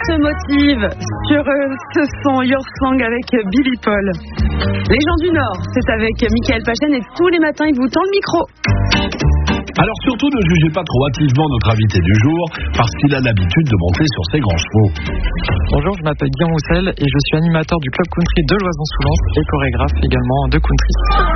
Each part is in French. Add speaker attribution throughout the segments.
Speaker 1: se motive sur ce son Your Song avec Billy Paul. Les gens du Nord, c'est avec Michael Pachen et tous les matins il vous tend le micro.
Speaker 2: Alors surtout ne jugez pas trop hâtivement notre invité du jour parce qu'il a l'habitude de monter sur ses grands chevaux.
Speaker 3: Bonjour, je m'appelle Guillaume Roussel et je suis animateur du club country de Loison-sous-Lens et chorégraphe également de country.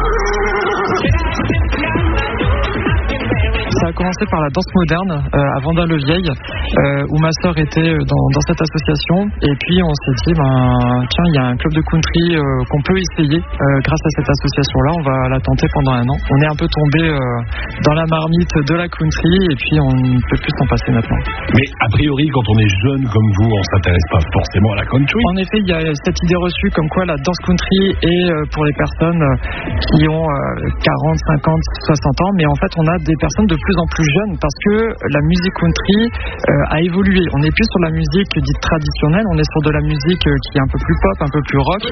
Speaker 3: Ça a commencé par la danse moderne à Vendin-le-Vieil où ma sœur était dans cette association et puis on s'est dit tiens, il y a un club de country qu'on peut essayer grâce à cette association-là, on va la tenter pendant un an. On est un peu tombé dans la marmite de la country et puis on ne peut plus s'en passer maintenant.
Speaker 2: Mais a priori quand on est jeune comme vous, on s'intéresse pas forcément à la country.
Speaker 3: En effet, il y a cette idée reçue comme quoi la danse country est pour les personnes qui ont 40, 50, 60 ans, mais en fait on a des personnes de plus en plus jeunes parce que la musique country a évolué. On n'est plus sur la musique dite traditionnelle, on est sur de la musique qui est un peu plus pop, un peu plus rock.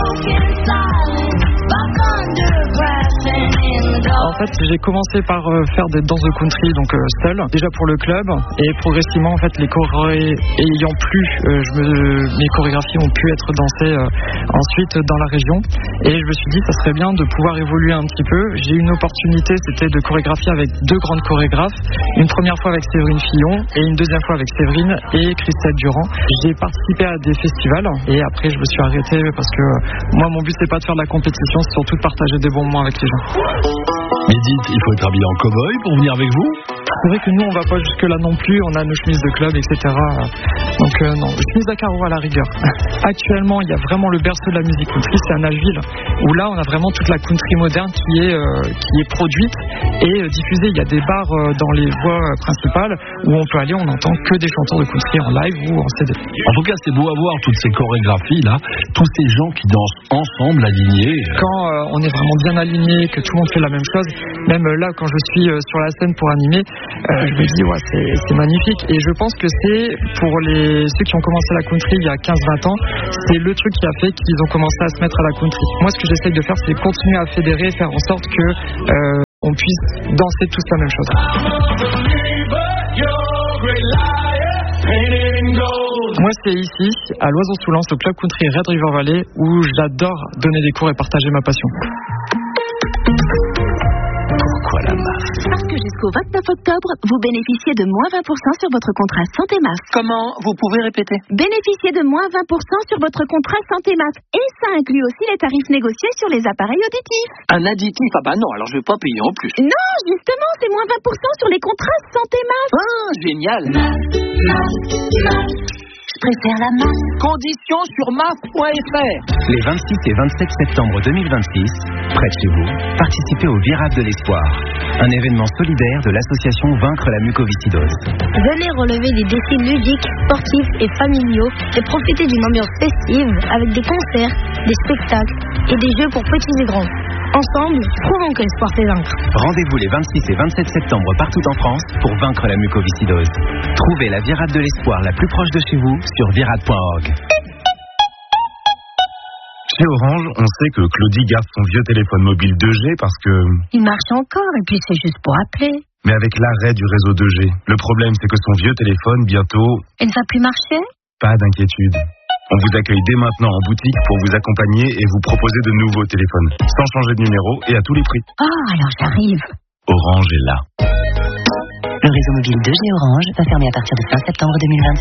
Speaker 3: En fait, j'ai commencé par faire des danses de country donc seul, déjà pour le club, et progressivement en fait les chorés ayant plu, mes chorégraphies ont pu être dansées ensuite dans la région, et je me suis dit ça serait bien de pouvoir évoluer un petit peu. J'ai eu une opportunité, c'était de chorégraphier avec deux grandes chorégraphes, une première fois avec Séverine Fillon et une deuxième fois avec Séverine et Christelle Durand. J'ai participé à des festivals et après je me suis arrêté parce que moi mon but c'est pas de faire de la compétition, c'est surtout de partager des bons moments avec les gens.
Speaker 2: Mais dites, il faut être habillé en cow-boy pour venir avec vous?
Speaker 3: C'est vrai que nous on va pas jusque là non plus, on a nos chemises de club etc. Donc non, chemise à carreaux à la rigueur. Actuellement il y a vraiment le berceau de la musique country, c'est à Nashville, où là on a vraiment toute la country moderne qui est produite et diffusée. Il y a des bars dans les voies principales où on peut aller, on n'entend que des chanteurs de country en live ou en CD.
Speaker 2: En tout cas c'est beau à voir toutes ces chorégraphies là, tous ces gens qui dansent ensemble alignés.
Speaker 3: Quand on est vraiment bien aligné, que tout le monde fait la même chose, même là quand je suis sur la scène pour animer, je me dis ouais c'est magnifique, et je pense que c'est pour ceux qui ont commencé la country il y a 15-20 ans, c'est le truc qui a fait qu'ils ont commencé à se mettre à la country. Moi ce que j'essaye de faire c'est continuer à fédérer, faire en sorte que on puisse danser tous la même chose. Moi c'est ici, à Loison-sous-Lens, au club country Red River Valley, où j'adore donner des cours et partager ma passion.
Speaker 2: Pourquoi la MAF?
Speaker 4: Parce que jusqu'au 29 octobre, vous bénéficiez de moins 20% sur votre contrat Santé MAF.
Speaker 5: Comment? Vous pouvez répéter?
Speaker 4: Bénéficiez de moins 20% sur votre contrat Santé MAF. Et ça inclut aussi les tarifs négociés sur les appareils auditifs.
Speaker 5: Un additif? Ah bah non, alors je vais pas payer en plus.
Speaker 4: Non, justement, c'est moins 20% sur les contrats Santé MAF.
Speaker 5: Ah, génial.
Speaker 4: Je préfère la MAF.
Speaker 5: Conditions sur MAF.fr.
Speaker 6: Les 26 et 27 septembre 2026, près de chez vous, participez au Virage de l'Espoir, un événement solidaire de l'association Vaincre la mucoviscidose.
Speaker 7: Venez relever des défis ludiques, sportifs et familiaux et profiter d'une ambiance festive avec des concerts, des spectacles et des jeux pour petits et grands. Ensemble, prouvons que l'espoir fait vaincre.
Speaker 6: Rendez-vous les 26 et 27 septembre partout en France pour vaincre la mucoviscidose. Trouvez la Virade de l'Espoir la plus proche de chez vous sur virade.org.
Speaker 8: Chez Orange, on sait que Claudie garde son vieux téléphone mobile 2G parce que...
Speaker 7: Il marche encore et puis c'est juste pour appeler.
Speaker 8: Mais avec l'arrêt du réseau 2G, le problème c'est que son vieux téléphone, bientôt...
Speaker 7: Elle ne va plus marcher?
Speaker 8: Pas d'inquiétude. On vous accueille dès maintenant en boutique pour vous accompagner et vous proposer de nouveaux téléphones, sans changer de numéro et à tous les prix.
Speaker 7: Oh, alors j'arrive.
Speaker 8: Orange est là.
Speaker 9: Le réseau mobile 2G Orange va fermer à partir du 5 septembre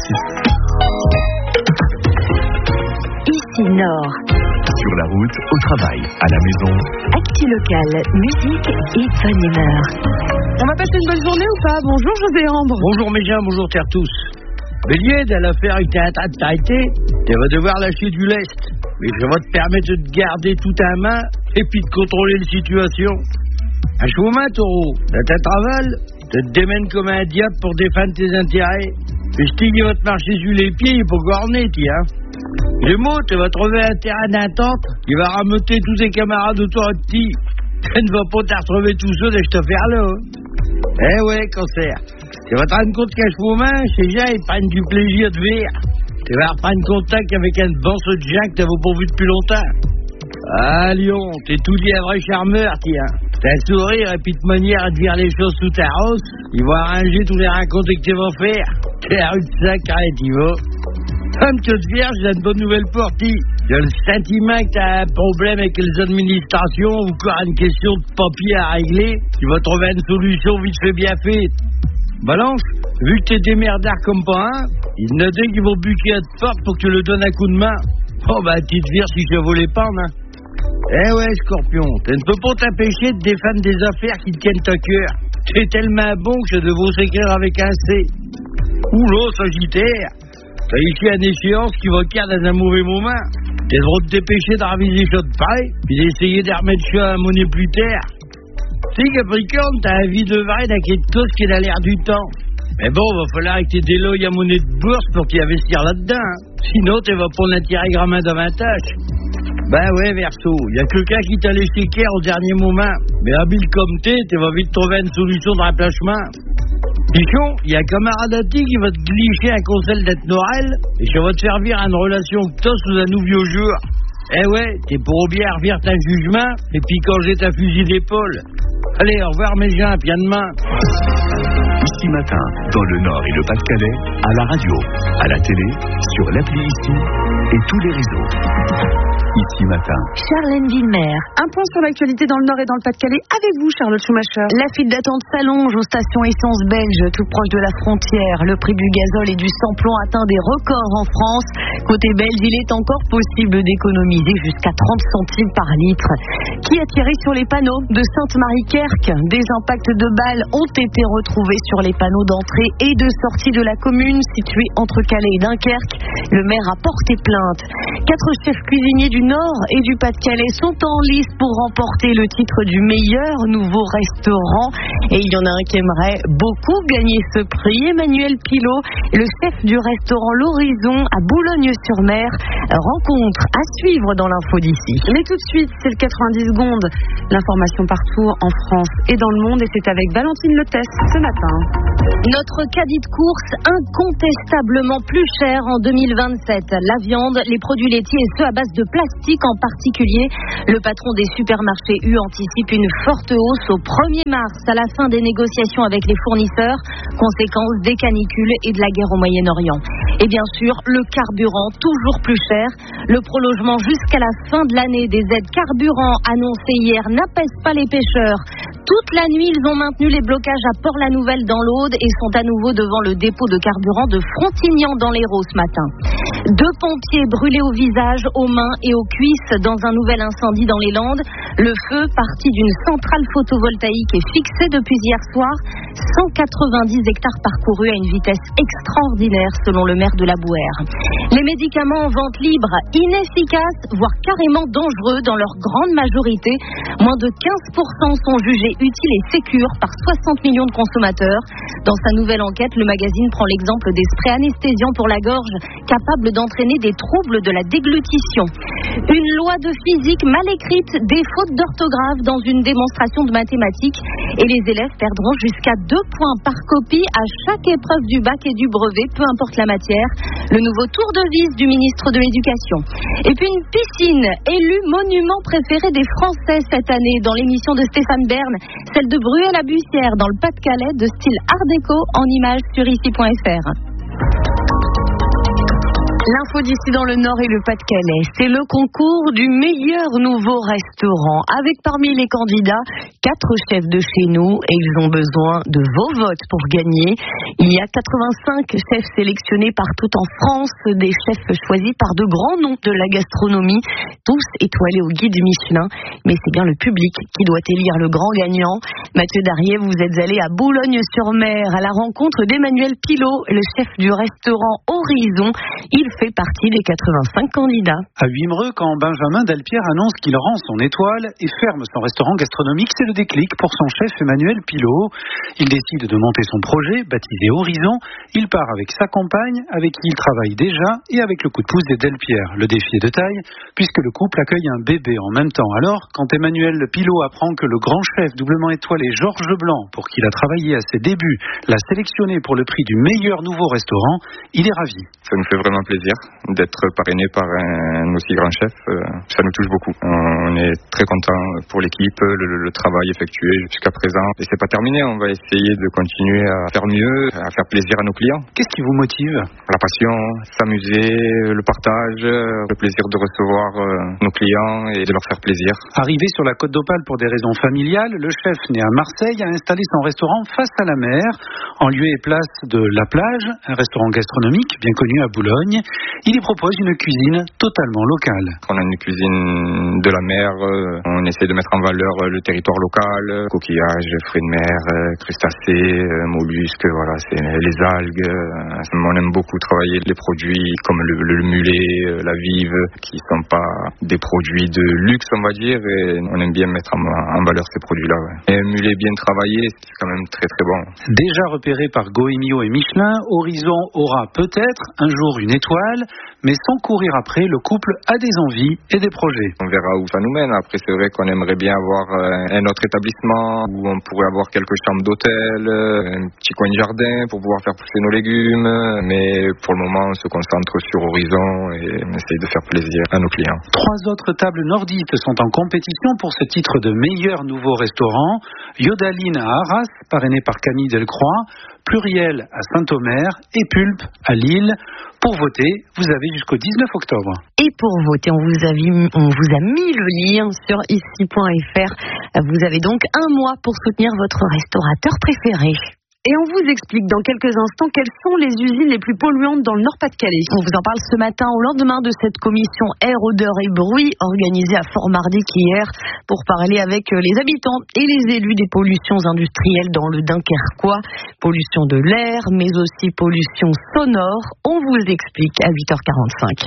Speaker 9: 2026.
Speaker 4: Ici Nord.
Speaker 8: Sur la route, au travail, à la maison.
Speaker 4: Actu locale, musique et bonne humeur.
Speaker 1: On va passer une bonne journée ou pas? Bonjour José Ambre.
Speaker 10: Bonjour mes gens, bonjour terre tous. Bélier, dans l'affaire que t'es en train de t'arrêter, tu vas devoir lâcher du lest. Mais je vais te permettre de te garder tout à main et puis de contrôler la situation. Un chômeur, taureau, dans ta travail, tu te démènes comme un diable pour défendre tes intérêts. Le Stig va te marcher sur les pieds pour gorner, tiens. Gémeaux, tu vas trouver un terrain d'entente qui va rameuter tous tes camarades autour de ti. Tu ne vas pas te retrouver tout seul et je te faire là. Eh ouais, cancer. Tu vas te rendre compte qu'un chômeur, ces gens, ils prennent du plaisir de vivre. Tu vas reprendre contact avec un bon saut de gens que t'avais pas vu depuis longtemps. Ah, Lyon, t'es tout dit un vrai charmeur, tiens. T'as un sourire et puis de manière à te dire les choses sous ta rose, il va arranger tous les rencontres que tu vas faire. T'es la rue de sacré, tu vas. Femme toute vierge, j'ai une bonne nouvelle pour ti. J'ai le sentiment que t'as un problème avec les administrations ou encore une question de papier à régler. Tu vas trouver une solution vite fait bien faite. Balance, vu que t'es démerdard comme pas un, il y en a deux qui vont buquer à te porte pour que tu le donnes un coup de main. Oh bah, petite vierge si je volais pas, hein. Eh ouais, Scorpion, tu ne peux pas t'empêcher de défendre des affaires qui te tiennent à cœur. C'est tellement bon que ça devrait s'écrire avec un C. Oula, Sagittaire, t'as ici une échéance qui va caire dans un mauvais moment. T'as le droit de te dépêcher de raviser ça de près, puis d'essayer de remettre ça à monnaie plus tard. Tu sais, Capricorne, t'as un vie de vrai d'un quelque chose qui a l'air du temps. Mais bon, va falloir que t'aies des lois à monnaie de bourse pour t'y investir là-dedans. Hein. Sinon, tu vas prendre un tiré gramin d'avantage. Ben ouais, Verseau, y a quelqu'un qui t'a laissé clair au dernier moment. Mais habile comme t'es, tu vas vite trouver une solution de remplacement. Pichon, y a un camarade à ti qui va te glisser un conseil d'être Noël et ça va te servir à une relation que t'as sous un nouveau jour. Eh ouais, t'es pour bien revire un jugement et puis quand j'ai ta fusil d'épaule. Allez, au revoir mes gens, puis à demain.
Speaker 11: Ici Matin, dans le Nord et le Pas-de-Calais, à la radio, à la télé, sur l'appli Ici et tous les réseaux. Ici Matin.
Speaker 1: Charlène Villemer. Un point sur l'actualité dans le Nord et dans le Pas-de-Calais avec vous, Charlotte Schumacher.
Speaker 12: La file d'attente s'allonge aux stations essence belges, tout proche de la frontière. Le prix du gazole et du sans-plomb atteint des records en France. Côté belge, il est encore possible d'économiser jusqu'à 30 centimes par litre. Qui a tiré sur les panneaux de Sainte-Marie-Kerck? Des impacts de balles ont été retrouvés sur les panneaux d'entrée et de sortie de la commune située entre Calais et Dunkerque. Le maire a porté plainte. 4 chefs cuisiniers du Nord et du Pas-de-Calais sont en lice pour remporter le titre du meilleur nouveau restaurant. Et il y en a un qui aimerait beaucoup gagner ce prix. Emmanuel Pilot, le chef du restaurant L'Horizon à Boulogne-sur-Mer. Rencontre à suivre dans l'info d'ici.
Speaker 1: Mais tout de suite, c'est le 90 secondes. L'information partout en France et dans le monde. Et c'est avec Valentine Letesse ce matin.
Speaker 7: Notre caddie de course incontestablement plus cher en 2027. La viande, les produits laitiers et ceux à base de plastique en particulier. Le patron des supermarchés U anticipe une forte hausse au 1er mars à la fin des négociations avec les fournisseurs, conséquence des canicules et de la guerre au Moyen-Orient. Et bien sûr, le carburant toujours plus cher. Le prolongement jusqu'à la fin de l'année des aides carburant annoncées hier n'apaise pas les pêcheurs. Toute la nuit, ils ont maintenu les blocages à Port-la-Nouvelle dans l'Aude et sont à nouveau devant le dépôt de carburant de Frontignan dans l'Hérault ce matin. 2 pompiers brûlés au visage, aux mains et aux cuisses dans un nouvel incendie dans les Landes. Le feu, parti d'une centrale photovoltaïque, est fixé depuis hier soir. 190 hectares parcourus à une vitesse extraordinaire selon le maire de la Bouère. Les médicaments en vente libre, inefficaces, voire carrément dangereux dans leur grande majorité. Moins de 15% sont jugés utiles et sécures par 60 millions de consommateurs. Dans sa nouvelle enquête, le magazine prend l'exemple des sprays anesthésiants pour la gorge, capables d'entraîner des troubles de la déglutition. Une loi de physique mal écrite, des fautes d'orthographe dans une démonstration de mathématiques et les élèves perdront jusqu'à 2 points par copie à chaque épreuve du bac et du brevet, peu importe la matière. Le nouveau tour de vis du ministre de l'Éducation. Et puis une piscine élue monument préféré des Français cette année dans l'émission de Stéphane Bern, celle de Bruay-la-Bussière dans le Pas-de-Calais, de style art déco, en images sur ici.fr.
Speaker 12: L'info d'ici dans le Nord et le Pas-de-Calais, c'est le concours du meilleur nouveau restaurant. Avec parmi les candidats, 4 chefs de chez nous et ils ont besoin de vos votes pour gagner. Il y a 85 chefs sélectionnés partout en France, des chefs choisis par de grands noms de la gastronomie, tous étoilés au guide Michelin. Mais c'est bien le public qui doit élire le grand gagnant. Mathieu Darrier, vous êtes allé à Boulogne-sur-Mer à la rencontre d'Emmanuel Pilot, le chef du restaurant Horizon. Il fait partie des 85 candidats.
Speaker 13: À Wimereux, quand Benjamin Delpierre annonce qu'il rend son étoile et ferme son restaurant gastronomique, c'est le déclic pour son chef Emmanuel Pilot. Il décide de monter son projet, baptisé Horizon. Il part avec sa compagne, avec qui il travaille déjà, et avec le coup de pouce des Delpierre. Le défi est de taille, puisque le couple accueille un bébé en même temps. Alors, quand Emmanuel Pilot apprend que le grand chef doublement étoilé Georges Blanc, pour qui il a travaillé à ses débuts, l'a sélectionné pour le prix du meilleur nouveau restaurant, il est ravi.
Speaker 14: Ça nous fait vraiment plaisir d'être parrainé par un aussi grand chef, ça nous touche beaucoup. On est très content pour l'équipe, le travail effectué jusqu'à présent. Et c'est pas terminé, on va essayer de continuer à faire mieux, à faire plaisir à nos clients.
Speaker 13: Qu'est-ce qui vous motive?
Speaker 14: La passion, s'amuser, le partage, le plaisir de recevoir nos clients et de leur faire plaisir.
Speaker 13: Arrivé sur la Côte d'Opale pour des raisons familiales, le chef né à Marseille a installé son restaurant face à la mer, en lieu et place de La Plage, un restaurant gastronomique bien connu à Boulogne. Il y propose une cuisine totalement locale.
Speaker 14: On a une cuisine de la mer, on essaie de mettre en valeur le territoire local, coquillages, fruits de mer, crustacés, mollusques, voilà, c'est les algues. On aime beaucoup travailler les produits comme le mulet, la vive, qui sont pas des produits de luxe, on va dire, et on aime bien mettre en valeur ces produits-là. Ouais. Et un mulet bien travaillé, c'est quand même très très bon.
Speaker 13: Déjà repéré par Goemio et Michelin, Horizon aura peut-être un jour une étoile, mais sans courir après, le couple a des envies et des projets.
Speaker 14: On verra où ça nous mène. Après, c'est vrai qu'on aimerait bien avoir un autre établissement où on pourrait avoir quelques chambres d'hôtel, un petit coin de jardin pour pouvoir faire pousser nos légumes. Mais pour le moment, on se concentre sur Horizon et on essaye de faire plaisir à nos clients.
Speaker 13: 3 autres tables nordistes sont en compétition pour ce titre de meilleur nouveau restaurant. Yodaline à Arras, parrainé par Camille Delcroix, Pluriel à Saint-Omer et Pulpe à Lille. Pour voter, vous avez jusqu'au 19 octobre.
Speaker 12: Et pour voter, on vous a mis le lien sur ici.fr. Vous avez donc un mois pour soutenir votre restaurateur préféré.
Speaker 1: Et on vous explique dans quelques instants quelles sont les usines les plus polluantes dans le Nord-Pas-de-Calais.
Speaker 12: On vous en parle ce matin au lendemain de cette commission air, odeur et bruit organisée à Fort-Mardic hier pour parler avec les habitants et les élus des pollutions industrielles dans le Dunkerquois. Pollution de l'air, mais aussi pollution sonore. On vous explique à 8h45.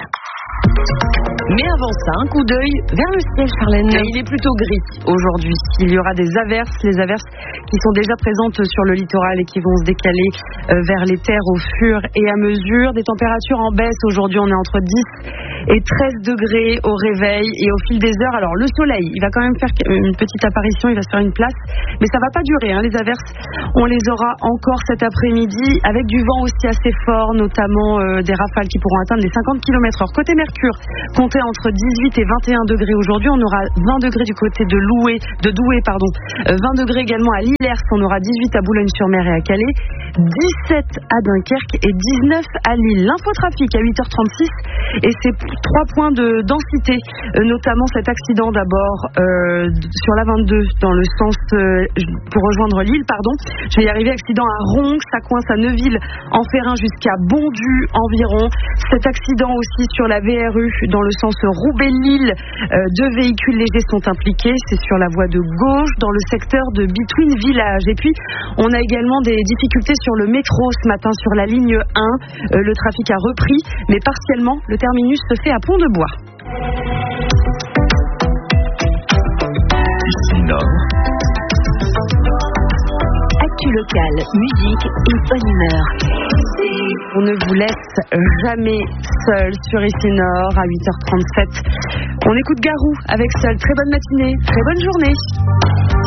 Speaker 12: Mais avant ça, un coup d'œil vers le ciel, Charlène.
Speaker 1: Il est plutôt gris aujourd'hui. Il y aura des averses, les averses qui sont déjà présentes sur le littoral et qui vont se décaler vers les terres au fur et à mesure. Des températures en baisse. Aujourd'hui, on est entre 10 et 13 degrés au réveil et au fil des heures. Alors, le soleil, il va quand même faire une petite apparition, il va se faire une place, mais ça va pas durer. Les averses, on les aura encore cet après-midi avec du vent aussi assez fort, notamment des rafales qui pourront atteindre les 50 km/h. Côté Mercure, comptez entre 18 et 21 degrés aujourd'hui. On aura 20 degrés du côté de Douai, 20 degrés également à Lillers, on aura 18 à Boulogne-sur-Mer et à Calais, 17 à Dunkerque et 19 à Lille. L'infotrafic à 8h36 et c'est 3 points de densité, notamment cet accident d'abord sur la 22 dans le sens pour rejoindre Lille, je vais y arriver, accident à Ronc, ça coince à Neuville en Ferrin jusqu'à Bondu environ. Cet accident aussi sur la VRU dans le sens Roubaix-Lille, 2 véhicules légers sont impliqués, c'est sur la voie de gauche dans le secteur de Between Village. Et puis on a également des difficultés sur le métro ce matin sur la ligne 1, le trafic a repris mais partiellement, le terminus se fait à Pont-de-Bois.
Speaker 11: Ici Nord.
Speaker 12: Actu locale, musique et bonne humeur.
Speaker 1: On ne vous laisse jamais seul sur Ici Nord à 8h37. On écoute Garou avec Seul. Très bonne matinée, très bonne journée.